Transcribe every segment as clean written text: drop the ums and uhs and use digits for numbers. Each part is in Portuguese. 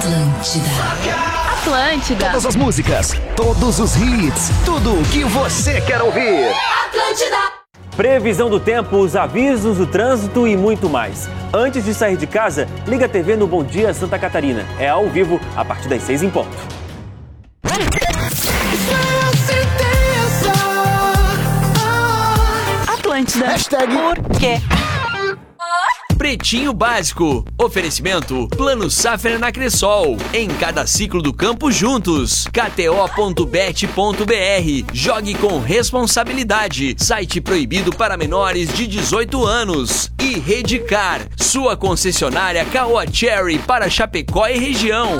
Atlântida. Todas as músicas, todos os hits, tudo o que você quer ouvir. Atlântida. Previsão do tempo, os avisos do trânsito e muito mais. Antes de sair de casa, liga a TV no Bom Dia Santa Catarina. É ao vivo, a partir das 6 em ponto. Atlântida. Por quê? Pretinho Básico. Oferecimento Plano Safra na Cressol. Em cada ciclo do campo juntos. KTO.bet.br. Jogue com responsabilidade. Site proibido para menores de 18 anos. E Redcar, sua concessionária Caoa Cherry para Chapecó e região.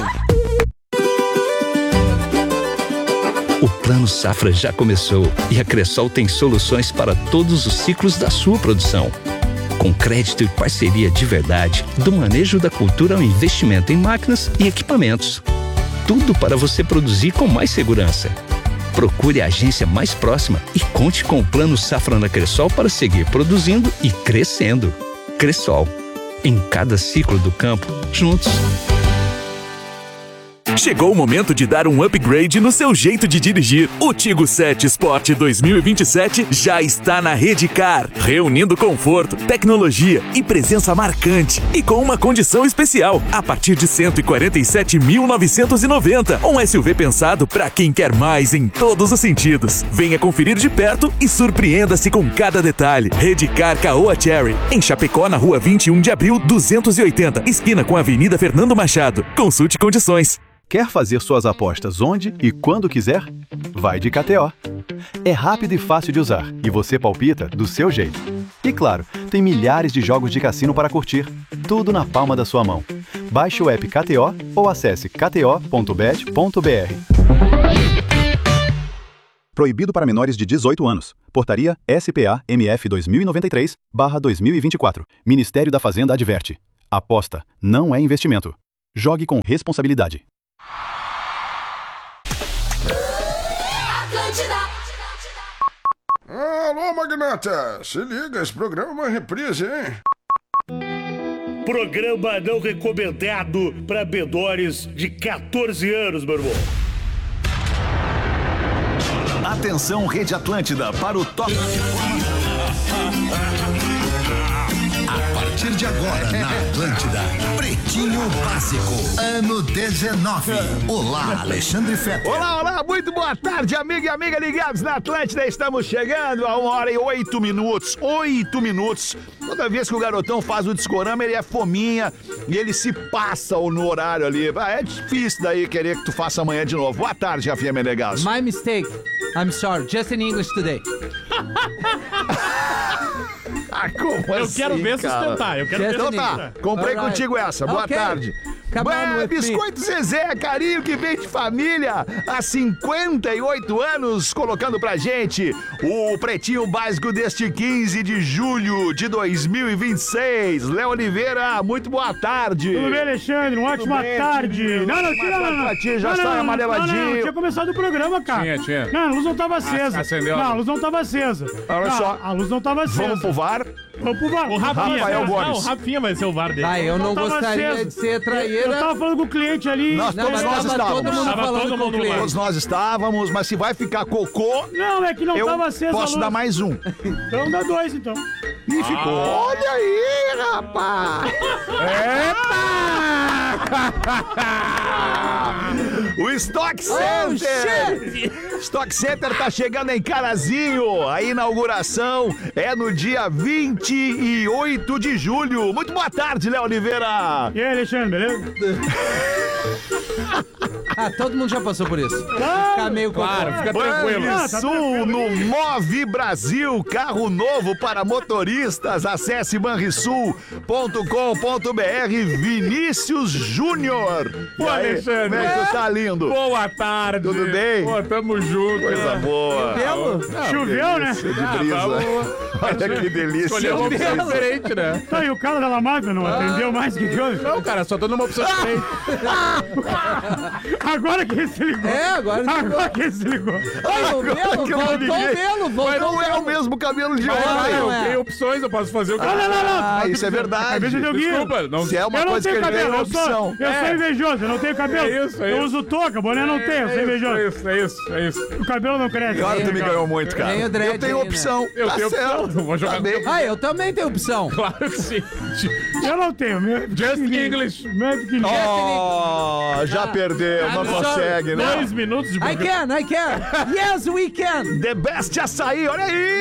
O Plano Safra já começou e a Cressol tem soluções para todos os ciclos da sua produção. Com crédito e parceria de verdade, do manejo da cultura ao investimento em máquinas e equipamentos. Tudo para você produzir com mais segurança. Procure a agência mais próxima e conte com o Plano Safra na Cressol para seguir produzindo e crescendo. Cressol. Em cada ciclo do campo, juntos. Chegou o momento de dar um upgrade no seu jeito de dirigir. O Tiggo 7 Sport 2027 já está na Redcar, reunindo conforto, tecnologia e presença marcante. E com uma condição especial, a partir de R$ 147.990. Um SUV pensado para quem quer mais em todos os sentidos. Venha conferir de perto e surpreenda-se com cada detalhe. Redcar Caoa Cherry, em Chapecó, na rua 21 de abril, 280, esquina com a Avenida Fernando Machado. Consulte condições. Quer fazer suas apostas onde e quando quiser? Vai de KTO. É rápido e fácil de usar e você palpita do seu jeito. E claro, tem milhares de jogos de cassino para curtir, tudo na palma da sua mão. Baixe o app KTO ou acesse kto.bet.br. Proibido para menores de 18 anos. Portaria SPA-MF 2093/2024. Ministério da Fazenda adverte. Aposta não é investimento. Jogue com responsabilidade. Alô, magnata! Se liga, esse programa é uma reprise, hein? Programa não recomendado para menores de 14 anos, meu irmão. Atenção, Rede Atlântida, para o top. A partir de agora, na Atlântida, Pretinho Básico, ano 19. Olá, Alexandre Fetter. Olá, muito boa tarde, amigo e amiga ligados na Atlântida. Estamos chegando a 1h08. 8 minutos. Toda vez que o garotão faz o discorama, ele é fominha e ele se passa no horário ali. É difícil daí querer que tu faça amanhã de novo. Boa tarde, Rafinha Menegas. My mistake. I'm sorry. Just in English today. Como eu assim, quero ver cara? sustentar. Então tá, comprei contigo essa. Boa tarde. Biscoito Zezé, carinho que vem de família há 58 anos, colocando pra gente o Pretinho Básico deste 15 de julho de 2026. Léo Oliveira, muito boa tarde. Tudo bem, Alexandre? Uma ótima tarde. Não, já está amareladinho. Não, tinha começado o programa, cara. Tinha. Não, a luz não tava acesa. Acendeu. Não, a luz não tava acesa. Olha só. A luz não tava acesa. Vamos pro VAR? Vamos pro VAR. O Rafinha, Rafael Gomes. o Rafinha vai ser o VAR dele. Eu não gostaria de ser traíra. Eu tava falando com o cliente ali. Todos nós estávamos. Todo mundo falando com o cliente. Todos nós estávamos, mas se vai ficar cocô... Não, é que não tava acesa a luz. Posso dar mais um. Então dá 2, então. E ficou. Olha aí, rapaz! O Stock Center! Stock Center tá chegando em Carazinho. A inauguração é no dia 28 de julho. Muito boa tarde, Léo Oliveira. E aí, Alexandre, beleza? Todo mundo já passou por isso. Fica meio fica tranquilo. Sul no Move Brasil, carro novo para motoristas. Acesse banrisul.com.br. Vinícius Júnior. Pô, Alexandre. Como é que tu tá lindo? Boa tarde. Tudo bem? Pô, tamo junto. Coisa boa. Choveu, né? De brisa. Olha que delícia. Escolheu uma opção diferente, né? Tá, e o cara da máquina não atendeu mais? Que houve? Não, cara, só tô numa opção diferente. Agora que ele se ligou. Agora que ele se ligou. Olha, o Belo, voltou. Mas não é o mesmo cabelo de Mas ontem. eu tenho opções, eu posso fazer o que eu Ah, isso é verdade. Desculpa, não. Se é uma Eu não coisa que tenho ele vê, é cabelo, opção. eu sou invejoso, eu não tenho cabelo. É isso. Eu uso touca, boné não tenho, eu sou invejoso. É isso. O cabelo não cresce. Agora tu me ganhou muito, cara. Tem o dread Eu tenho aí, né? opção. Eu Tá tenho certo. opção. Vou jogar bem. Eu também tenho opção. Claro que sim. Eu não tenho. Just English. Meu é pequenininho. Oh, já perdeu, não consegue, né? 2 minutos de I can. Yes, we can. The Best Açaí, olha aí!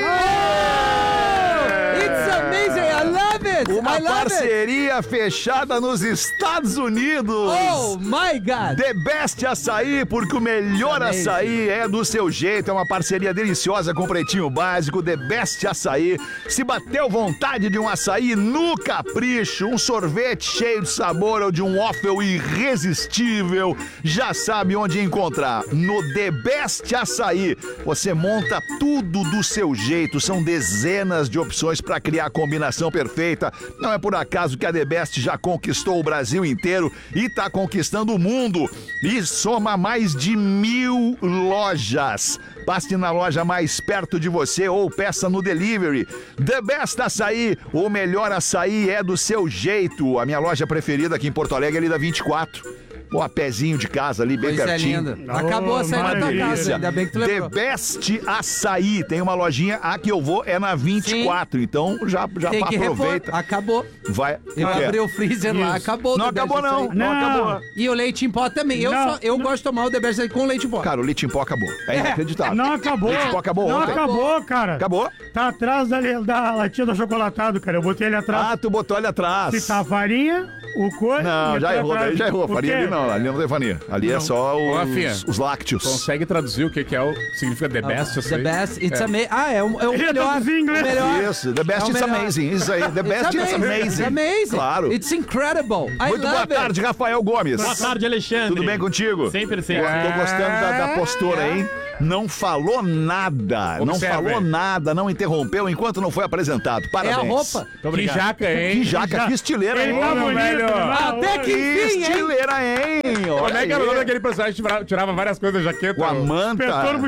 It's amazing, I love it. Uma I love it. parceria fechada nos Estados Unidos. Oh, my God. The Best Açaí, porque o melhor açaí é do seu jeito. É uma parceria deliciosa com o Pretinho Básico. The Best Açaí. Se bateu vontade de um açaí no capricho, um sorvete cheio de sabor ou de um waffle irresistível, já sabe onde encontrar. No The Best Açaí, você monta tudo do seu jeito. São dezenas de opções para criar a combinação perfeita. Não é por acaso que a The Best já conquistou o Brasil inteiro e está conquistando o mundo. E soma mais de 1000 lojas. Passe na loja mais perto de você ou peça no delivery. The Best Açaí, o melhor açaí é do seu jeito. A minha loja preferida aqui em Porto Alegre é ali da 24. Pô, a pezinho de casa ali, bem Coisa pertinho. linda. Acabou a sair da tua casa, ainda bem que tu The lembrou. Best Açaí. Tem uma lojinha, a que eu vou é na 24. Sim. Então já tem que aproveita. Repor. Acabou. Vai. Eu abri o freezer lá, acabou. Não acabou não, não acabou. E o leite em pó também. Eu gosto de tomar o The Best Açaí com leite em pó. Cara, o leite em pó acabou. É inacreditável. Não acabou. O leite em pó acabou não ontem. Acabou, cara. Acabou? Tá atrás da latinha do achocolatado, cara. Eu botei ele atrás. Ah, tu botou ele atrás. Se tá a farinha, o coisa... Não, já errou, daí já errou. Farinha ali não, ali não tem farinha. Ali é só os lácteos. Consegue traduzir o que é o significa The Best? The Best, it's amazing. Ah, é o melhor. Isso, The Best, it's amazing. Isso aí, The Best, it's amazing. It's amazing. Claro. It's incredible. Muito boa tarde, Rafael Gomes. Boa tarde, Alexandre. Tudo bem contigo? Sempre sim. Tô gostando da postura, hein? Não falou nada. Não falou nada, não interrompeu enquanto não foi apresentado. Parabéns. É a roupa. Que jaca, hein? Que jaca, que estileira, hein? Tá bonito, até que enfim, estileira, hein? Como é que era o nome daquele personagem que tirava várias coisas da jaqueta? O Amanta.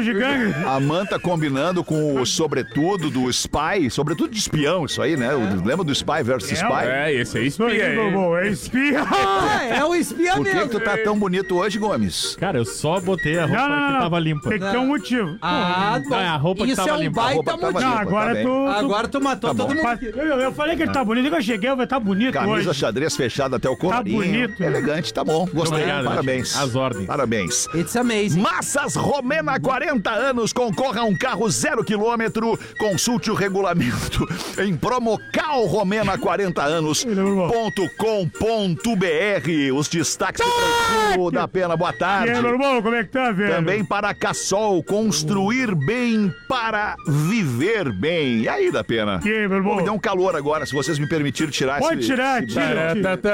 A Manta combinando com o sobretudo do Spy. Sobretudo de espião, isso aí, né? Lembra do Spy versus Spy? É, esse aí espia, É espia. É o espia Por mesmo. que tu tá tão bonito hoje, Gomes? Cara, eu só botei a roupa que tava limpa. Tem que ter um motivo. Ah, bom. Não, é a roupa que Isso tava é um limpa. baita motivo. Não, Agora tu matou todo mundo. Eu falei que ele tá bonito, eu cheguei, vai estar bonito Camisa hoje. xadrez fechada até o colarinho. Tá bonito. Elegante, tá bom. Gostei. Obrigado, Parabéns. As ordens. Parabéns. It's amazing. Massas Romena, 40 anos, concorra a um carro 0 km. Consulte o regulamento em promocalromena40anos.com.br. Os destaques do Pretinho da Pena. Boa tarde. E aí, meu irmão, como é que tá, velho? Também para Cassol, construir bem para viver bem. E aí, da Pena? E aí, meu irmão? Me dá um calor agora, se vocês me permitirem tirar Pode tirar, tira.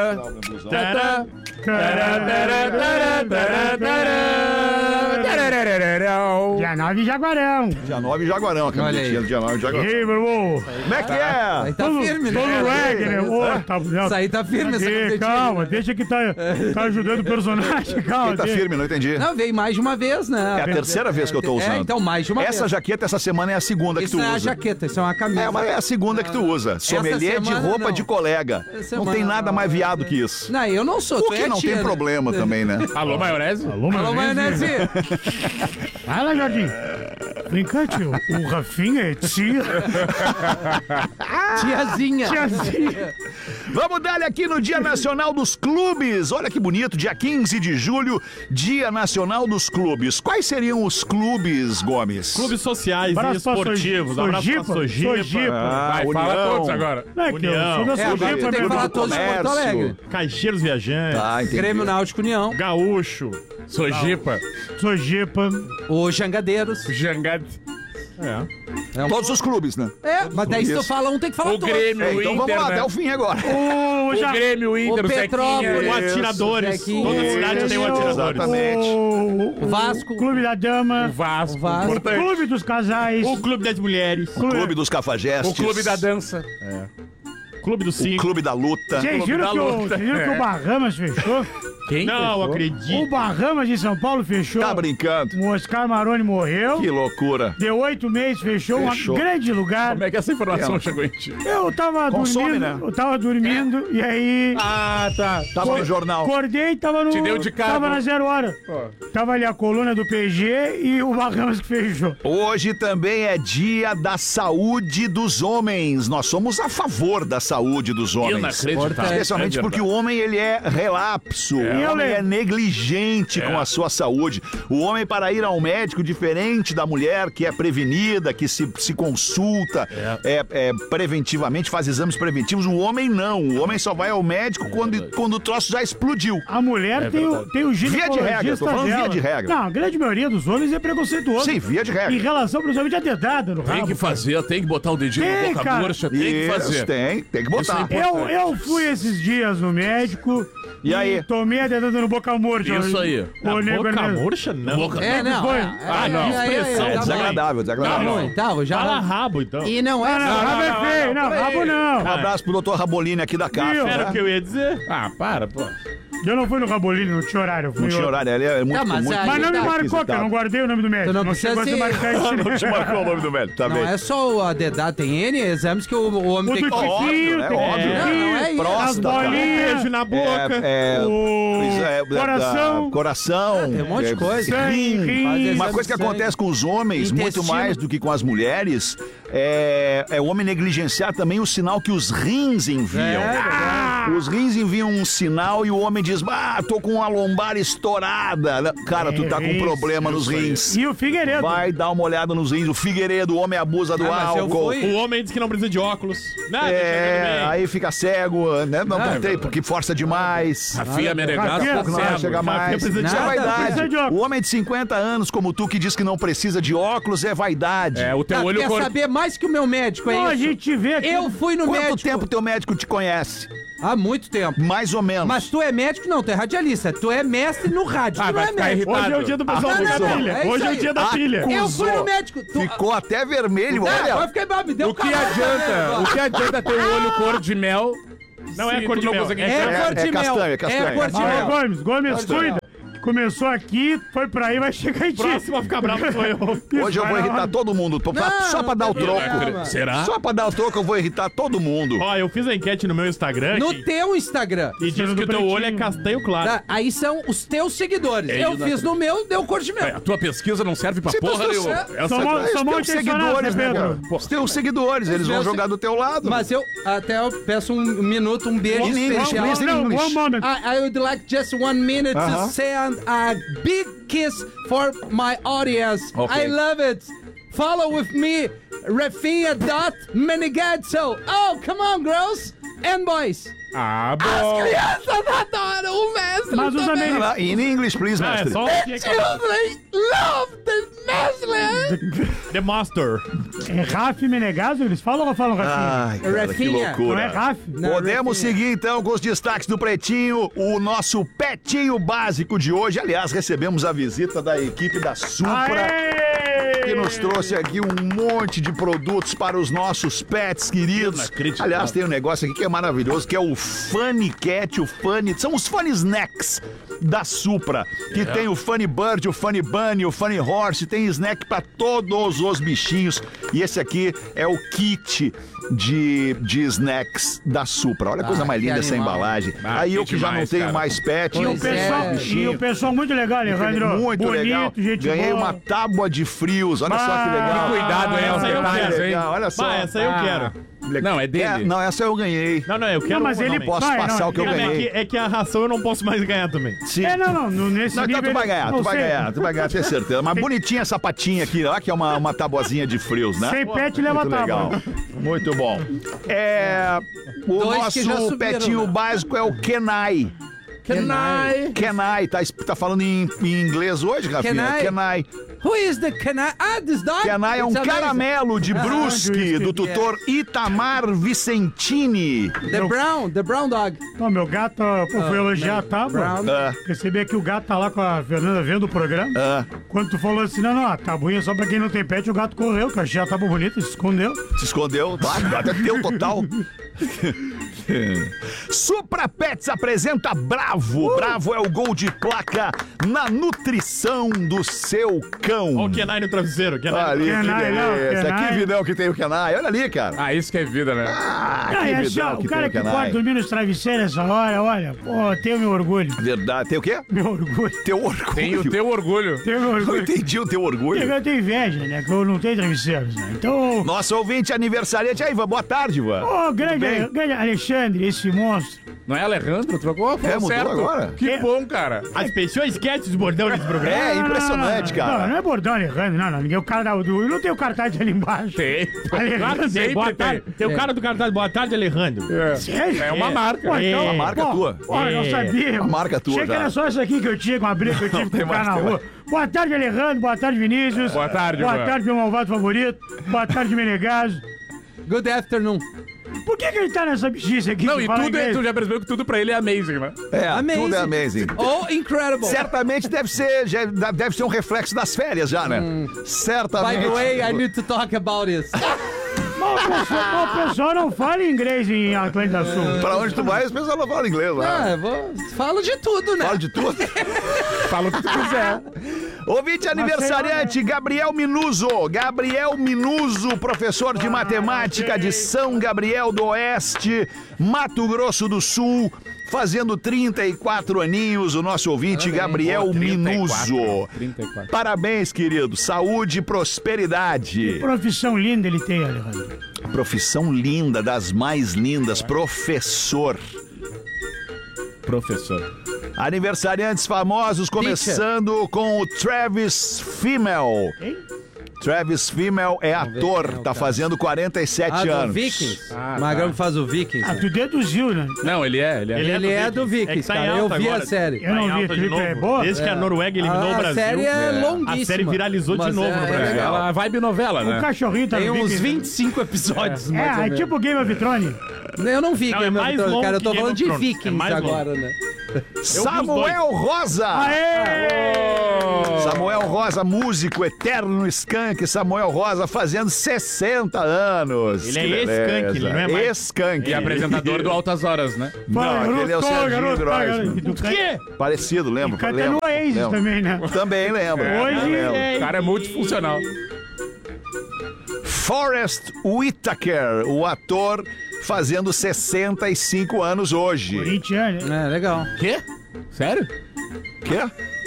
Dia 9 Jaguarão. Dia 9 Jaguarão, a camisetinha do Dia 9 Jaguarão. E aí, meu irmão? Como é que é? Aí tá firme, né? Todo reggae, né? Isso aí tá firme, essa camisetinha. Calma, deixa que tá ajudando o personagem, calma. Quem tá firme, não entendi. Não, veio mais de uma vez, né? É a terceira vez que eu tô usando. É, então mais de uma vez. Essa jaqueta, essa semana é a segunda que Isso tu não é a usa. jaqueta, isso é uma camisa. É, mas é a segunda que tu usa. Sommelier de semana, roupa não. de colega. Não tem nada mais viado que isso. Não, eu não sou. O tu que é não tia, tem problema também, né? Alô, maionese? Alô, maionese. Vai lá, Jardim. Vem cá, tio. O Rafinha é tia. Tiazinha. Vamos dar aqui no Dia Nacional dos Clubes. Olha que bonito, dia 15 de julho, Dia Nacional dos Clubes. Quais seriam os clubes, Gomes? Clubes sociais e esportivos. Abraço pra Sojipa. Vai, fala todos agora. Não é que eu sou da Agora tu Sojipa, tem que meu falar irmão. todos de Porto Alegre. Caixeiros Viajantes. Tá, entendi. Grêmio Náutico União. Gaúcho. Sojipa. Sojipa. O Jangadeiros. Jangad. Todos os clubes, né? É, mas daí se tu fala um, tem que falar O todos. Grêmio, o Então vamos Inter, lá, né? até o fim agora. O Grêmio, o Inter, O o Petrópolis. Zequinha. O Atiradores. Zequinha. Toda cidade tem um Atiradores. Exatamente. O Vasco. Clube da Dama. O Vasco. Vasco. O Clube dos Casais. O Clube das Mulheres. O Clube dos Cafajestes. O Clube da Dança. Clube do O Cinco. Clube da Luta. Vocês viram que o Bahamas fechou? Quem? Não, acredito. O Bahamas de São Paulo fechou. Tá brincando. O Oscar Maroni morreu. Que loucura. Deu 8 meses, fechou. Um grande lugar. Como é que essa informação chegou em ti? Eu tava dormindo, né? Eu tava dormindo e aí... Ah, tá. Tava no jornal. Acordei e tava no... Te deu de cara. Tava na 0 hora. Tava ali a coluna do PG e o Bahamas que fechou. Hoje também é dia da saúde dos homens. Nós somos a favor da saúde dos homens. Inacreditável. Especialmente porque o homem, ele é relapso. O homem é negligente com a sua saúde. O homem, para ir ao médico, diferente da mulher que é prevenida, que se consulta preventivamente, faz exames preventivos, o homem não. O homem só vai ao médico quando o troço já explodiu. A mulher tem o ginecologista via de regra, tô falando dela. via de regra. Não, a grande maioria dos homens é preconceituoso. Sim, via de regra. Em relação, principalmente, a dedada no rabo. Tem que fazer, tem que botar o dedinho na boca cara. murcha, tem que fazer. Tem que botar. Eu fui esses dias no médico e aí? Tomei a dedada no boca murcha. Isso aí. Boca murcha, não. Boca... não. Expressão. É desagradável. Fala rabo, então. E não é... Rabo é feio. Não, rabo não. Um abraço pro doutor Rabolini aqui da CAF. Era o que eu ia dizer. Ah, para, pô. Eu não fui no Rabolini, não tinha horário. Não tinha horário, ele é muito... Mas não me marcou, cara. Não guardei o nome do médico. Não chegou a se marcar isso. Não te marcou o nome do médico, tá bem. Não é só a dedada, tem N exames que o homem tem que... Óbvio, é óbvio. Não é isso. As bolinhas. Beijo na boca. Coração. Coração. Tem um monte de coisa. Rim. Uma coisa que acontece com os homens, muito mais do que com as mulheres, é o homem negligenciar também o sinal que os rins enviam. Os rins enviam um sinal e o homem diz, tô com a lombar estourada. Cara, tu tá com problema nos rins. E o Figueiredo? Vai dar uma olhada nos rins. O Figueiredo, o homem abusa do álcool. O homem diz que não precisa de óculos. Aí fica cego, né? Não tem, porque força demais. Rafinha Menegasso, pouco não vai chegar mais. Isso é vaidade. O homem de 50 anos, como tu, que diz que não precisa de óculos, é vaidade. O teu olho... Quer saber mais que o meu médico, é isso? A gente vê aqui. Eu fui no médico. Quanto tempo teu médico te conhece? Há muito tempo. Mais ou menos. Mas tu é médico? Não, tu é radialista. Tu é mestre no rádio. Tu não é médico. Hoje é o dia do pessoal da pilha. Hoje é o dia da pilha. Eu fui no médico. Ficou até vermelho, olha. Vai ficar babi. O que adianta ter o olho cor de mel? Não é cor de mel. É cor de mel. É castanha. Gomes, cuida. Começou aqui, foi pra aí, vai chegar em ti. Próximo a ficar bravo sou eu. Hoje eu vou irritar todo mundo. Só pra dar o troco. Será? Só pra dar o troco eu vou irritar todo mundo. Ó, eu fiz a enquete no meu Instagram. No teu Instagram. E diz que o teu olho é castanho claro. Aí são os teus seguidores. Eu fiz no meu, deu cor de mel. A tua pesquisa não serve pra porra nenhuma. São os seguidores, né, Pedro? Os teus seguidores, eles vão jogar do teu lado. Mas eu peço um minuto, um beijo especial. One moment. I would like just 1 minute to send a big kiss for my audience. I love it. Follow with me, Rafinha.Menegasso. Oh, come on, girls and boys. Bom. As crianças adoram o mestre. Mas os americanos... In English, please, mestre. The children love the mestre. The master. É Rafi Menegasso? Eles falam ou falam Rafinha? Ai, cara, que loucura. Não é Rafi? Podemos seguir, então, com os destaques do Pretinho, o nosso Petinho Básico de hoje. Aliás, recebemos a visita da equipe da Supra, que nos trouxe aqui um monte de produtos para os nossos pets queridos. Aliás, tem um negócio aqui que é maravilhoso, que é o Funny Cat, são os Funny Snacks da Supra, que tem o Funny Bird, o Funny Bunny, o Funny Horse, tem snack para todos os bichinhos. E esse aqui é o kit de snacks da Supra. Olha a coisa mais linda essa embalagem. Aí eu que já não tenho mais pet. E o pessoal muito legal, Alejandro. Muito bonito, legal. Ganhei uma tábua de frios. Olha só que legal. Que cuidado, hein? Os detalhes, hein? Olha só. Essa eu quero. Não, é dele. Não, essa eu ganhei. Não, eu quero. Não, mas ele posso passar o que eu ganhei. É que a ração eu não posso mais ganhar também. Sim. Nesse nível... Então tu vai ganhar, tenho certeza. Mas bonitinha essa patinha aqui, ó, que é uma tabuazinha de frios, né? Sem pet leva tábua. Legal. Muito bom. O nosso petinho básico é o Kenai. Kenai. Tá falando em inglês hoje, Rafinha? Kenai. Who is the Kenai? This dog? Kenai é um caramelo de Brusque, do tutor Itamar Vicentini. The brown dog. Não, meu gato, eu fui elogiar a tábua. Recebi aqui o gato tá lá com a Fernanda vendo o programa. Quando tu falou assim, não, a tabuinha só pra quem não tem pet, o gato correu, que eu achei a tábua bonita, se escondeu. Claro, até teu total. Supra Pets apresenta Bravo. Bravo é o gol de placa na nutrição do seu cão. Olha o Kenai no travesseiro. Ali, que beleza. Que vidão que tem o Kenai. Olha ali, cara. Ah, isso que é vida, né? Que vidão o cara que pode dormir nos travesseiros essa hora, olha, pô, tenho meu orgulho. Verdade. Tem o quê? Meu orgulho. Teu orgulho. Tem o teu orgulho. Tenho meu orgulho. Eu entendi o teu orgulho. Eu tenho inveja, né? Que eu não tenho travesseiros, né? Então... Nosso ouvinte aniversariante aí, Ivan. Boa tarde, Ivan. Ô, grande Alexandre, esse monstro. Não é Alejandro? Trocou? Mudou certo. agora. Que bom, cara. As pessoas esquecem os bordão nesse programa. É impressionante, cara. Não é bordão Alejandro, não. Ninguém, o cara do... Não tem o cartaz ali embaixo. Tem. Alejandro, Boa tarde. Tem o cara do cartaz. Boa tarde, Alejandro. Sério? É uma marca. Pô, então, Uma marca tua. Eu não sabia. Uma marca tua, Achei que era só isso aqui que eu tinha, com a briga que eu tive com o cara na rua. Boa tarde, Alejandro. Boa tarde, Vinícius. Boa tarde, Boa mano. tarde, meu malvado favorito. Boa tarde, Menegaso. Good afternoon. Por que ele tá nessa bichice aqui? Não, que e fala tudo inglês? tu já percebeu que tudo pra ele é amazing, né? Tudo é amazing. Oh, incredible. Certamente deve ser um reflexo das férias já, né? Certamente. By the way, I need to talk about this. O pessoal não fala inglês em Atlântida Sul. Pra onde tu vai, as pessoas não falam inglês lá. Falo de tudo, né? Fala de tudo. Fala o que tu quiser. Ouvinte aniversariante, Gabriel Minuso. Gabriel Minuso, professor de matemática de São Gabriel do Oeste, Mato Grosso do Sul, fazendo 34 aninhos, o nosso ouvinte Gabriel Minuso. 34. Parabéns, querido. Saúde e prosperidade. Que profissão linda ele tem, Alejandro. Profissão linda, das mais lindas, professor. Aniversariantes famosos, começando com o Travis Fimmel. Quem? Travis Fimmel é ator, tá fazendo 47 do anos. Vikings. Magrão que faz o Vikings. Tu deduziu, né? Não, ele é. Ele é do Vikings, tá em cara. Eu alta vi agora. a série. Eu não vi, alta de tu é novo. boa? Desde que a Noruega eliminou o A Brasil. série é longuíssima. A série viralizou de Mas novo no Brasil. Ela vibe novela, O né? cachorrinho tá Tem no uns Vikings. 25 episódios, mais ou É menos. tipo Game of Thrones. Eu não vi Não, Game é of mais Thrones, longo cara. Eu tô que Game falando of de Thrones. É Vikings mais longo. agora, né? Samuel Rosa! Samuel Rosa, músico, eterno skunk. Samuel Rosa fazendo 60 anos. Ele é Que beleza. skunk, ele não é mais... Skunk. E apresentador do Altas Horas, né? Não, aquele é o Serginho Grossman. Do quê? Parecido, lembra? Canta no Oasis lembra. também, né? Também lembro. Hoje lembro. O cara é multifuncional. Forrest Whitaker, o ator, fazendo 65 anos hoje. Corintiano, né? É, legal. Quê? Sério? Quê?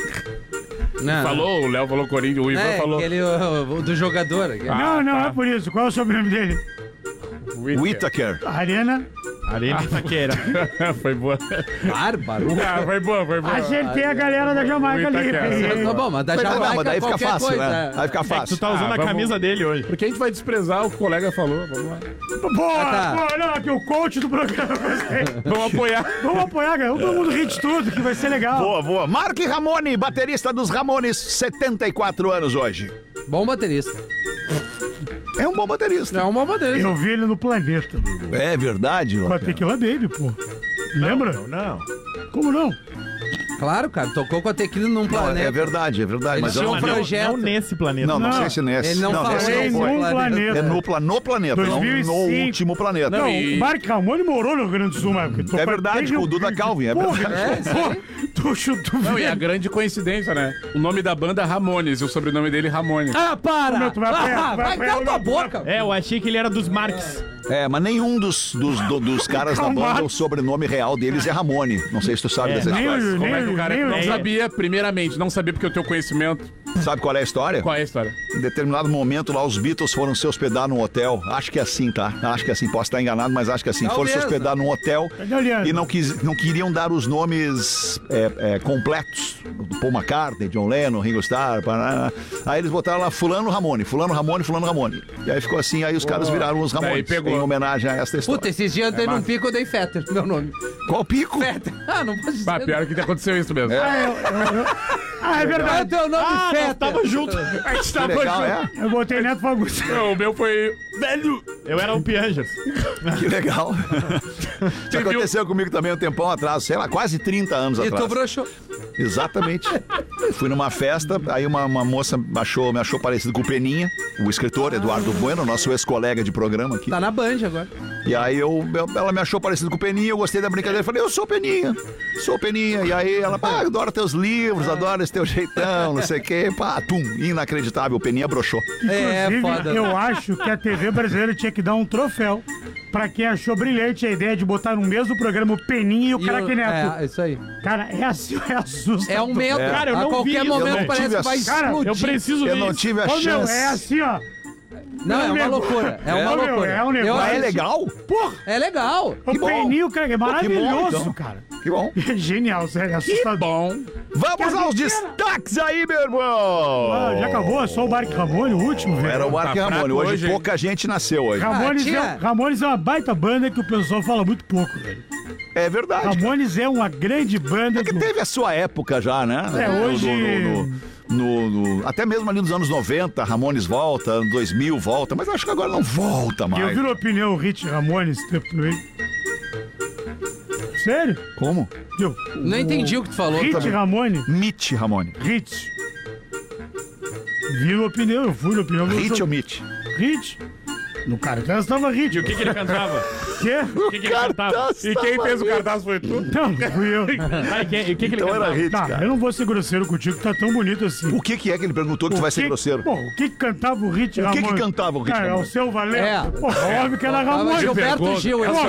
Não, Falou, o Léo falou Corinthians, o Ivan falou. aquele o do jogador. Não é por isso. Qual é o sobrenome dele? Whitaker. Arena. Arena Itaquera. Foi boa. Bárbaro. Foi boa. Acertei a galera da Jamaica ali. Tá bom, mas da Jamaica mas daí fica qualquer fácil, coisa. né? Aí fica fácil. Tu tá usando a vamos- camisa dele hoje. Porque a gente vai desprezar o que o colega falou. Vamos lá. Boa, tá. boa, não, aqui o coach do programa. Gostei. Vamos apoiar. Vamos apoiar, cara. Todo mundo ri de tudo, que vai ser legal. Boa, boa. Mark Ramone, baterista dos Ramones, 74 anos hoje. Bom baterista. É um bom baterista. É um bom baterista. Eu vi ele no planeta. É verdade, Com a Tequila Baby, pô. Lembra? Não. Como não? Claro, cara. Tocou com a Tequila num Não, planeta. é verdade. Ele Mas eu tinha não um vi. projeto. Não nesse planeta. Não Não. sei se nesse. Ele não falou nesse Em não foi. um planeta. É no planeta, 2005. não no último planeta. Não, o Mark Ramone morou no Rio Grande do Sul, mas... É verdade, com o Duda Calvin, é verdade. Tu chutou. Não, e a grande coincidência, né? O nome da banda é Ramones e o sobrenome dele Ramone. Ah, para! Meu, tu vai apanhar, vai vai apanhar calar tua o- boca! É, eu achei que ele era dos Marx. É, mas nenhum dos caras da banda, o sobrenome real deles é Ramone. Não sei se tu sabe dessa nem história. o- Como é que o cara nem- não nem- sabia, primeiramente, não sabia porque o teu conhecimento. Sabe qual é a história? Qual é a história? Em determinado momento lá, os Beatles foram se hospedar num hotel. Acho que é assim, tá? Acho que é assim. Posso estar enganado, mas acho que é assim. Talvez, Foram se hospedar num hotel Cadê o Leandro? e não queriam dar os nomes completos. Paul McCartney, John Lennon, Ringo Starr. Pará. Aí eles botaram lá Fulano Ramone, Fulano Ramone, Fulano Ramone. E aí ficou assim, aí os caras viraram os Daí Ramones. pegou. Em homenagem a esta história. Puta, esses dias eu dei num pico, eu dei Fetter, meu nome. Qual pico? Fetter. Ah, não posso dizer. Bah, pior que aconteceu isso mesmo. Ah, é Ah, verdade. teu nome Fetter. Tava junto. A gente Que tava legal, junto. é? Eu botei Neto Fagundes. Não, o meu foi. Velho, Eu era o Piangers. Que legal. Isso aconteceu comigo também um tempão atrás, sei lá, quase 30 anos atrás. E tu broxou. Exatamente. Fui numa festa, aí uma moça me achou parecido com o Peninha, o escritor Eduardo Bueno, nosso ex-colega de programa aqui. Tá na Band agora. E aí ela me achou parecido com o Peninha, eu gostei da brincadeira, falei, eu sou o Peninha. E aí ela, adoro teus livros, adoro esse teu jeitão, não sei o quê. Inacreditável, o Peninha broxou. Inclusive, foda. Eu acho que a TV brasileira tinha que dar um troféu pra quem achou brilhante a ideia de botar no mesmo programa o Peninha e o Craque Neto. É, isso aí. Cara, é assustador. É um medo. Cara, eu a não qualquer vi, momento eu não parece tive que vai Cara, explodir. Eu preciso ver. Eu não tive a chance. É assim, ó. Não, é uma loucura. É uma loucura. É um negócio. É legal? Porra! É legal. O Peninho, cara, é maravilhoso, então. cara. Que bom. Genial, sério, é assustador. Bom. Vamos aos destaques aí, meu irmão. Já acabou? É só o Mark Ramone, o último, velho. Era o Mark Ramone. Hoje pouca gente nasceu hoje. Ramones é uma baita banda que o pessoal fala muito pouco, velho. É verdade. Ramones é uma grande banda. É que teve a sua época já, né? Hoje... até mesmo ali nos anos 90, Ramones volta, anos 2000 volta, mas acho que agora não volta mais. Eu vi na opinião o Hit Ramones também. Sério? Como? Não entendi o que tu falou. Hit Ramone? Mitch Ramone. Hit. Viu a opinião, eu fui na opinião. Hit ou Mitch? Hit. No cartaz tava Hit. E o que ele cantava? Quê? O que ele cantava? E quem fez o cartaz foi tu? Não, fui eu. E o que ele Então cantava? era Hit, cara. Eu não vou ser grosseiro contigo, que tá tão bonito assim. O que é que ele perguntou que tu vai ser grosseiro? Bom, o que cantava o Hit O Ramone? que cantava o Hit Cara, é o Ramone? Seu Valente. É. Pô, óbvio que era Ramone. Gilberto Gil, esse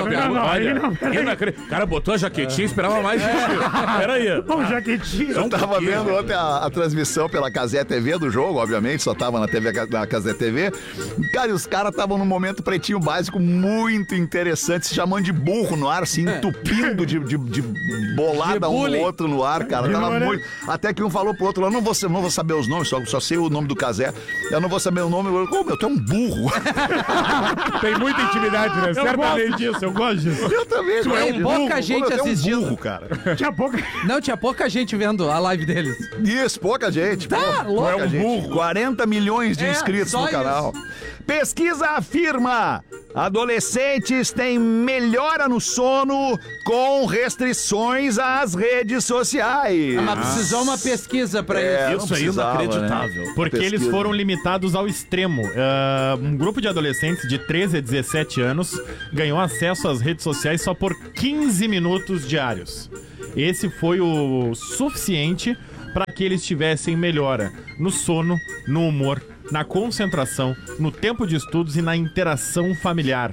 O cara botou a jaquetinha e esperava mais de Peraí. Bom, jaquetinho. Eu tava vendo ontem a transmissão pela Cazé TV do jogo, obviamente, só tava na Cazé TV. Cara, e os caras estavam num momento pretinho básico muito interessante, se chamando de burro no ar, se entupindo de bolada um no outro no ar, cara. Tava muito... Até que um falou pro outro, eu não vou saber os nomes, só sei o nome do Cazé. Eu não vou saber o nome. Tu é um burro. Tem muita intimidade, né? Certamente disso, eu gosto disso. Eu também. Tu é um pouca gente assistindo. Um burro, cara. Tinha pouca gente vendo a live deles. Isso, pouca gente. Tá, louco. Pouca gente. Burro. 40 milhões de inscritos no canal. Pesquisa afirma: adolescentes têm melhora no sono com restrições às redes sociais. Mas precisou uma pesquisa pra isso. Isso é inacreditável. Né? Porque eles foram limitados ao extremo. Um grupo de adolescentes de 13 a 17 anos ganhou acesso às redes sociais só por 15 minutos diários. Esse foi o suficiente para que eles tivessem melhora no sono, no humor, na concentração, no tempo de estudos e na interação familiar.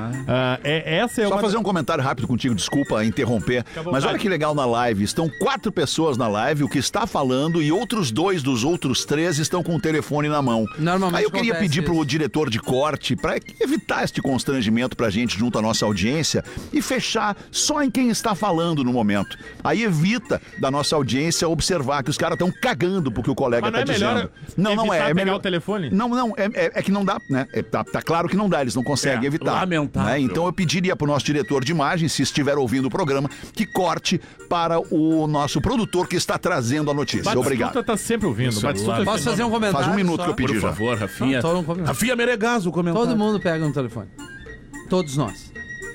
Só fazer um comentário rápido contigo, desculpa interromper, mas olha que legal na live, estão 4 pessoas na live, o que está falando, e outros 2 dos outros 3 estão com o telefone na mão. Normalmente aí eu queria pedir pro diretor de corte para evitar este constrangimento pra gente junto à nossa audiência e fechar só em quem está falando no momento. Aí evita da nossa audiência observar que os caras estão cagando porque o colega tá dizendo. Não é melhor o telefone? Não, é que não dá, né? Tá claro que não dá, eles não conseguem evitar. Lamentável. Né? Então eu pediria pro nosso diretor de imagem, se estiver ouvindo o programa, que corte para o nosso produtor que está trazendo a notícia. Batistuta Obrigado. tá sempre ouvindo. Posso fazer um comentário? Faz um minuto só? que eu pedi. Por favor, Rafinha. Rafinha Menegaso, o comentário. Todo mundo pega no telefone. Todos nós.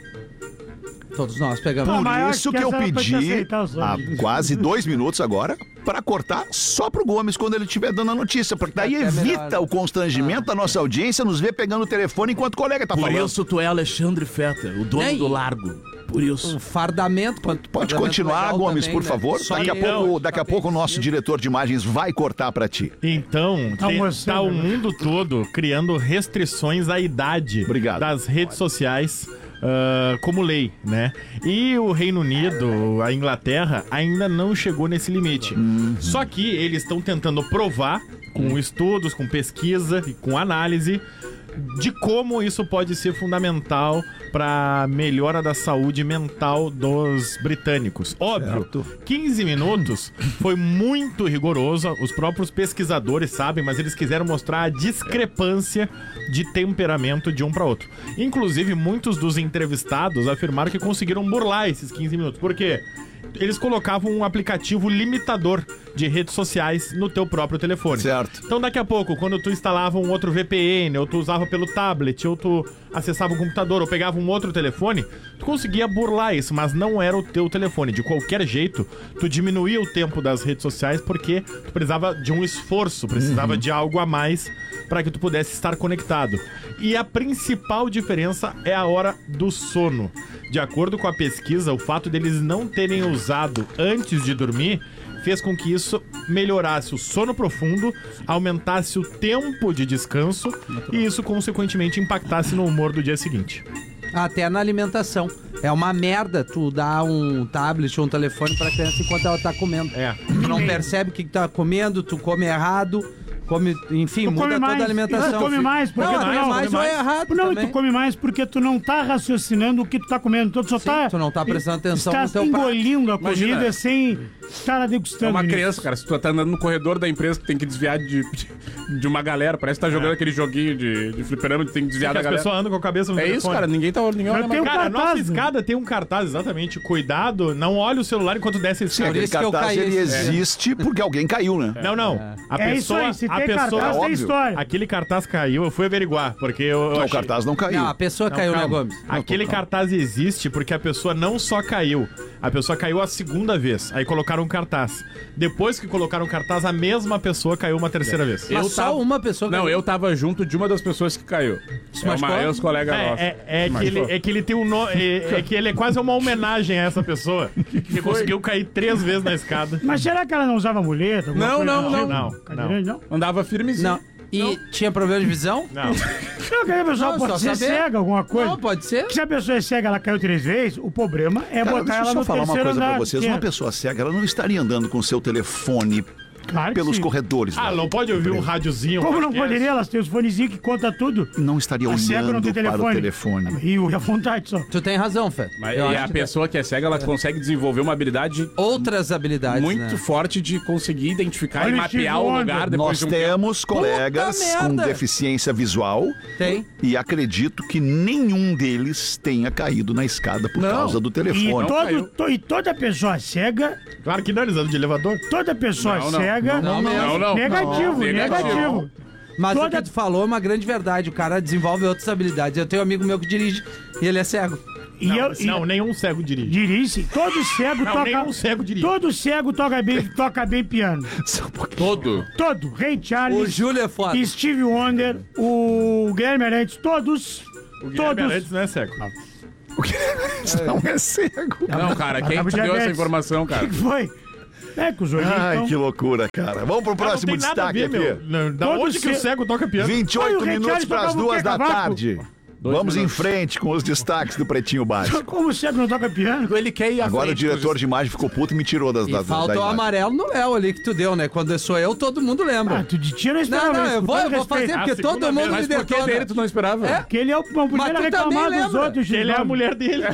Todos nós pegamos. Por isso que eu pedi há quase 2 minutos agora para cortar só pro Gomes quando ele estiver dando a notícia, porque daí evita o constrangimento da nossa audiência nos ver pegando o telefone enquanto o colega tá falando. Por isso tu é Alexandre Fetter, o dono do largo. Por isso. Um fardamento. Pode continuar, Gomes, também, por favor. Né? Daqui a pouco o nosso diretor de imagens vai cortar para ti. Então, tá o mundo todo criando restrições à idade das redes sociais. Como lei, né? E o Reino Unido, a Inglaterra, ainda não chegou nesse limite. Só que eles estão tentando provar, com estudos, com pesquisa e com análise, de como isso pode ser fundamental para melhora da saúde mental dos britânicos. Óbvio, 15 minutos foi muito rigoroso, os próprios pesquisadores sabem, mas eles quiseram mostrar a discrepância de temperamento de um para outro. Inclusive, muitos dos entrevistados afirmaram que conseguiram burlar esses 15 minutos. Por quê? Eles colocavam um aplicativo limitador de redes sociais no teu próprio telefone. Certo. Então daqui a pouco, quando tu instalava um outro VPN, ou tu usava pelo tablet, ou tu acessava um computador, ou pegava um outro telefone, tu conseguia burlar isso, mas não era o teu telefone. De qualquer jeito, tu diminuía o tempo das redes sociais porque tu precisava de um esforço, precisava de algo a mais para que tu pudesse estar conectado. E a principal diferença é a hora do sono. De acordo com a pesquisa, o fato deles não terem usado antes de dormir fez com que isso melhorasse o sono profundo, aumentasse o tempo de descanso e isso, consequentemente, impactasse no humor do dia seguinte. Até na alimentação. É uma merda tu dar um tablet ou um telefone pra criança enquanto ela tá comendo. Tu não percebe o que tá comendo, tu come errado. Come, enfim, muda toda a alimentação. Tu come mais porque não, tu come mais ou é errado não, também. tu come mais porque tu não tá raciocinando o que tu tá comendo. Tu só tu não tá prestando atenção no teu prato. Engolindo a Imagina, comida sem estar degustando. É uma criança, cara. Se tu tá andando no corredor da empresa, tu tem que desviar de uma galera. Parece que tá jogando aquele joguinho de fliperama, tu tem que desviar da galera. As pessoas andam com a cabeça no telefone. Isso, cara. Ninguém olha mais. Cara, a nossa escada tem um cartaz, exatamente. Cuidado, não olhe o celular enquanto desce a escada. Aquele cartaz, ele existe porque alguém caiu, né? Não. A pessoa, isso aí, se a tem pessoa, cartaz, tem história. Aquele cartaz caiu, eu fui averiguar, porque eu Não, achei... o cartaz não caiu. Não, a pessoa caiu, né, Gomes? Aquele cartaz existe porque a pessoa não só caiu, a pessoa caiu a segunda vez. Aí colocaram um cartaz. Depois que colocaram um cartaz, a mesma pessoa caiu uma terceira vez. Mas só uma pessoa caiu? Não, eu tava junto de uma das pessoas que caiu. É os colegas nossos. É que ele tem um nome. É que ele é quase uma homenagem a essa pessoa. Que conseguiu cair 3 vezes na escada. Mas será que ela não usava muleta? Não. Andava firmezinho. Não. E tinha problema de visão? Não. Será que a pessoa pode ser cega, alguma coisa? Não, pode ser. Se a pessoa é cega, ela caiu 3 vezes, o problema é botar ela no terceiro andar. Deixa eu falar uma coisa pra vocês. Uma pessoa cega, ela não estaria andando com o seu telefone pelos corredores. Não pode ouvir um rádiozinho. Como não poderia? Elas têm os fonezinhos que conta tudo. Não estaria olhando para o telefone. E a vontade só. Tu tem razão, Fê. Mas e a pessoa que é cega, ela consegue desenvolver uma habilidade... Outras habilidades, muito forte de conseguir identificar e mapear o lugar Nós depois de um temos colegas com deficiência visual. Tem. E acredito que nenhum deles tenha caído na escada por causa do telefone. E toda pessoa cega... Claro que não, eles andam de elevador. Toda pessoa cega... Não. Negativo. Mas o que tu falou é uma grande verdade. O cara desenvolve outras habilidades. Eu tenho um amigo meu que dirige e ele é cego. Nenhum cego dirige. Dirige. Todo cego toca. Nenhum cego dirige. Todo cego toca bem piano. Todo. Ray Charles. O Júlio é foda. Steve Wonder. O Guilherme Arantes. Todos. O Guilherme Arantes não é cego. O Guilherme Arantes não é cego. Não, cara. Quem te deu essa informação, cara? O que foi? Com os olhinhos. Ai, que loucura, cara. Vamos pro próximo destaque aqui. Da onde que o cego toca piano? 28 minutos para as 2 da tarde. Vamos em frente com os destaques do Pretinho Básico. Como o cego não toca piano? Ele quer ir à Agora frente, o diretor de imagem ficou puto e me tirou das falta o amarelo no Léo ali que tu deu, né? Quando sou eu, todo mundo lembra. Tu tira esse Não, eu vou fazer, porque todo mundo me detona. Mas por que dele tu não esperava? Porque ele é o primeiro a reclamar dos outros. Ele é a mulher dele.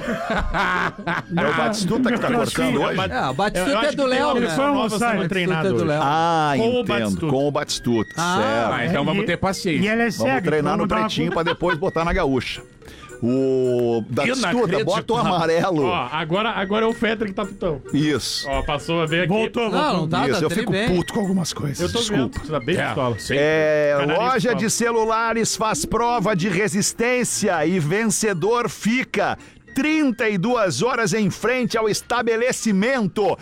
É o Batistuta que tá cortando hoje? O Batistuta é do Léo, né? Ele foi almoçar treinado. Entendo. Com o Batistuta. Certo. Então vamos ter paciência. E ele é cego. Vamos treinar no Pretinho pra depois botar na gaúcha. O Batistuta, bota o amarelo. Agora é o Fetter que tá putão. Isso. Passou a ver aqui. Voltou. Não tá, Isso, eu fico bem. puto com algumas coisas. Eu tô Desculpa. vendo. Você tá bem pistola. Loja de celulares faz prova de resistência e vencedor fica 32 horas em frente ao estabelecimento.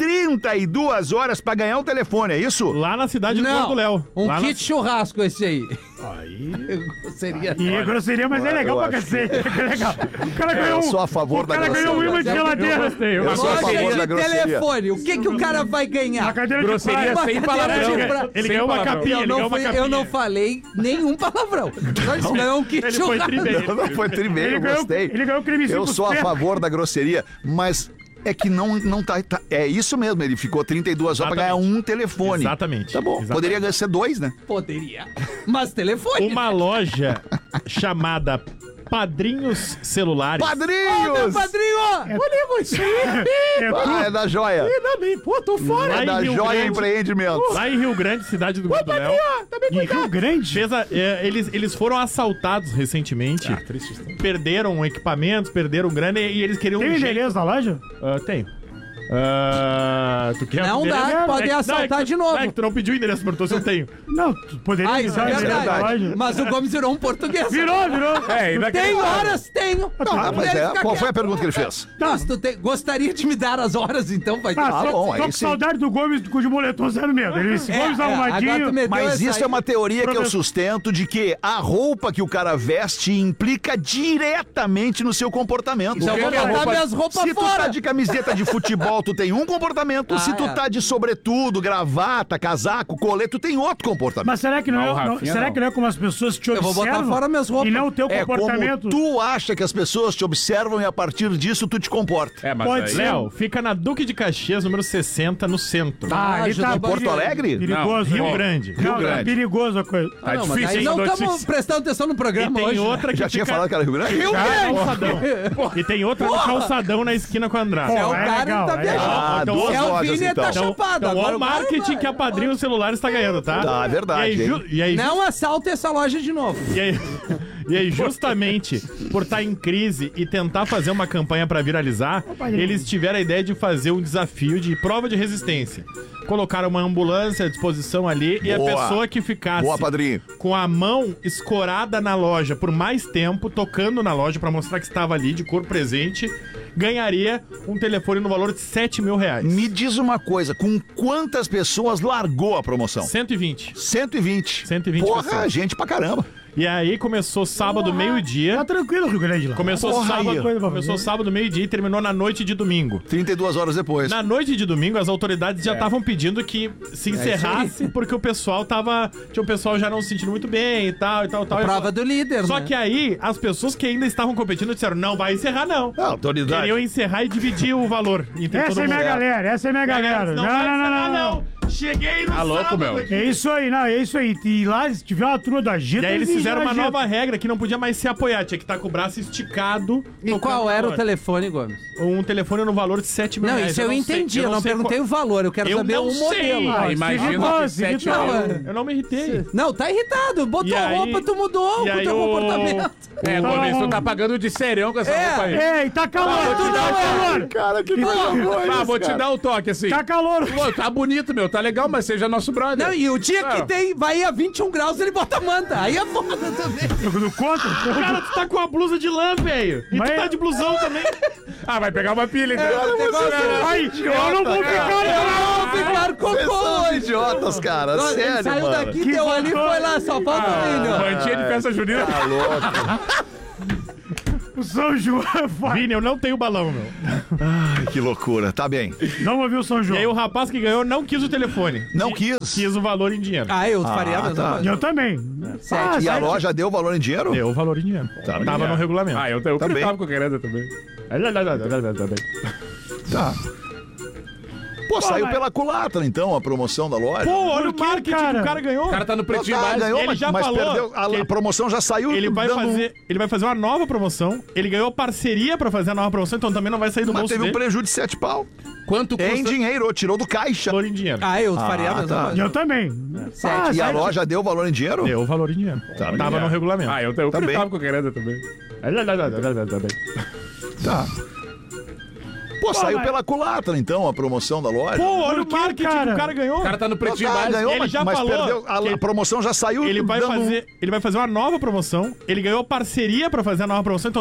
32 horas pra ganhar um telefone, é isso? Lá na cidade do Léo. Kit churrasco esse aí. Grosseria. E é grosseria, mas é legal pra cacete. É legal. O cara ganhou Eu sou a favor da grosseria. O cara ganhou um imã de geladeira. Eu sou a favor da grosseria. Telefone, o que o cara vai ganhar? A cadeira Grosseria sem palavrão. Ele ganhou uma capinha, Eu não falei nenhum palavrão. Só isso ganhou um kit churrasco. Não foi trimeiro, eu gostei. Ele ganhou o creme. Eu sou a favor da grosseria, mas... É que não tá. É isso mesmo, ele ficou 32 horas pra ganhar um telefone. Exatamente. Tá bom. Poderia ser 2, né? Poderia. Mas telefone. Uma loja chamada Padrinhos Celulares. Padrinhos! Meu padrinho! Olha você! É da Joia. Tô fora. É da Joia Empreendimentos. Lá em Rio Grande, cidade do Léo. Em Rio Grande? Eles foram assaltados recentemente. Triste. Perderam equipamentos, perderam grana e eles queriam... Tem endereço da loja? Tenho. Tu quer Não dá, pode assaltar de novo. É que tu não pediu o endereço, perguntou se eu tenho. Não, tu poderia Isso é verdade. Mas o Gomes virou um português. Virou. Tem horas? Tenho. Qual foi a pergunta que ele fez? Mas tu gostaria de me dar as horas, então vai ter. Tô com saudade do Gomes de moletom zero medo. Gomes arrumadinho. Mas isso é uma teoria que eu sustento de que a roupa que o cara veste implica diretamente no seu comportamento. Então eu vou botar minhas roupas Se tu fora. tá de camiseta de futebol, tu tem um comportamento. Se tu tá de sobretudo, gravata, casaco, colete, tu tem outro comportamento. Mas será que não é como as pessoas te observam? Eu vou botar fora minhas roupas. E não o teu comportamento. Como tu acha que as pessoas te observam e a partir disso tu te comporta. Pode ser. Léo, fica na Duque de Caxias, número 60, no centro. Ali tá em Porto Alegre? Perigoso. Não, Rio Grande. É perigoso a coisa. Tá difícil. Não estamos prestando atenção no programa E tem hoje. outra que Já tinha falado que era Rio Grande? Rio Grande! Calçadão. E tem outra no calçadão na esquina com a Andrade. É o cara que tá viajando. duas É o lojas, Vini então. tá chapado. Então, Agora o marketing que a Padrinho Celulares tá ganhando, tá? Tá, é verdade. E aí, Não assalta essa loja de novo. E aí, justamente por estar em crise e tentar fazer uma campanha pra viralizar, eles tiveram a ideia de fazer um desafio de prova de resistência. Colocaram uma ambulância à disposição ali e a pessoa que ficasse com a mão escorada na loja por mais tempo, tocando na loja pra mostrar que estava ali de corpo presente, ganharia um telefone no valor de R$7.000. Me diz uma coisa, com quantas pessoas largou a promoção? 120. 120. 120 Porra, pessoas. gente pra caramba. E aí começou sábado, meio-dia. Tá tranquilo, Rio Grande lá. Começou sábado, meio-dia e terminou na noite de domingo. 32 horas depois. Na noite de domingo, as autoridades já estavam pedindo que se encerrasse, porque o pessoal tava. Tinha o pessoal já não se sentindo muito bem e tal. Prova do líder, Só né? que aí, as pessoas que ainda estavam competindo disseram: não vai encerrar, não. Autoridade. Queriam encerrar e dividir o valor. Essa é minha galera. Não. Cheguei no Tá louco, sábado meu. aqui. É isso aí. E lá, se tiver uma turma da Gita... E aí eles fizeram uma nova regra que não podia mais se apoiar, tinha que estar com o braço esticado. E qual era o telefone, Gomes? Um telefone no valor de R$7.000. Não, isso eu entendi, eu não perguntei o valor, eu quero saber o modelo. Imagina que 7 euros. Eu não me irritei. Não, tá irritado, botou E aí- roupa, tu mudou e o aí teu comportamento. Gomes, tu tá pagando de serião com essa roupa aí. Ei, tá calor, Cara, que Vou te dar um toque assim. Tá calor. Pô, tá bonito, meu, tá legal, mas seja nosso brother. Não, e o dia que tem, vai a 21 graus, ele bota manta. Aí é foda também. Do contra? Cara, tu tá com a blusa de lã, velho. E tu tá de blusão também. Vai pegar uma pilha, então. Ai, eu não vou ficar com Vocês são coisa. idiotas, cara. Sério, Saiu mano. daqui, deu ali, foi lá, só falta o milho. Bantinha de festa junina. Tá louco. O São João é foda. Vini, eu não tenho balão, meu. Ai, que loucura. Tá bem. Não ouviu o São E João. aí o rapaz que ganhou não quis o telefone. Não quis. Quis o valor em dinheiro. Eu faria a mesma coisa. Eu também. E a loja deu o valor em dinheiro? Deu o valor em dinheiro. Tava no regulamento. Eu Também. tava com a querida também. Tá. Pô, saiu pela culatra, então, a promoção da loja. Pô, olha o Por que, marketing que cara? o cara ganhou. O cara tá no pretinho Tá, básico. ganhou, ele já mas falou perdeu. A promoção já saiu. Ele vai fazer uma nova promoção. Ele ganhou parceria pra fazer a nova promoção, então também não vai sair do Mas bolso teve um dele. prejuízo de 7 pau. Quanto custa? Em dinheiro, tirou do caixa. Valor em dinheiro. Eu faria a mesma coisa. Eu também. E a loja deu o valor em dinheiro? Deu o valor em dinheiro. Tava no regulamento. Eu Também. tava com a querida também. Tá. Pô, saiu pela culatra, então, a promoção da loja. Pô, olha Por o que, marketing cara? que o cara ganhou. O cara tá no pretinho Tá, básico. ganhou, ele já mas falou perdeu. A promoção já saiu. Ele vai fazer uma nova promoção. Ele ganhou parceria pra fazer a nova promoção, então